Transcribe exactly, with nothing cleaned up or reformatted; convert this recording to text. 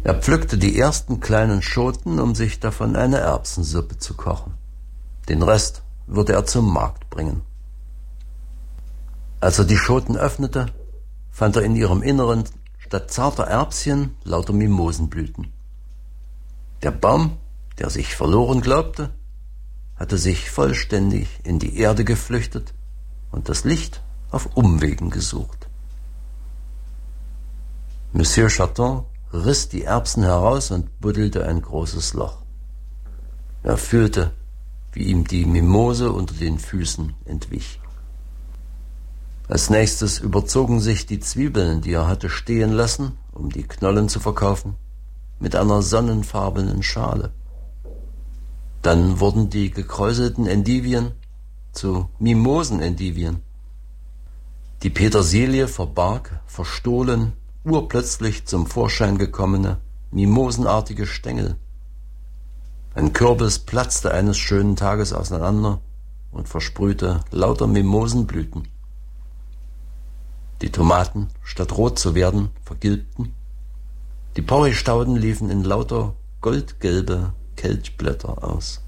Er pflückte die ersten kleinen Schoten, um sich davon eine Erbsensuppe zu kochen. Den Rest würde er zum Markt bringen. Als er die Schoten öffnete, fand er in ihrem Inneren statt zarter Erbschen lauter Mimosenblüten. Der Baum, der sich verloren glaubte, hatte sich vollständig in die Erde geflüchtet und das Licht auf Umwegen gesucht. Monsieur Charton riss die Erbsen heraus und buddelte ein großes Loch. Er fühlte, wie ihm die Mimose unter den Füßen entwich. Als nächstes überzogen sich die Zwiebeln, die er hatte stehen lassen, um die Knollen zu verkaufen, mit einer sonnenfarbenen Schale. Dann wurden die gekräuselten Endivien zu Mimosenendivien. Die Petersilie verbarg, verstohlen, urplötzlich zum Vorschein gekommene, mimosenartige Stängel. Ein Kürbis platzte eines schönen Tages auseinander und versprühte lauter Mimosenblüten. Die Tomaten, statt rot zu werden, vergilbten. Die Porree-Stauden liefen in lauter goldgelbe Kelchblätter aus.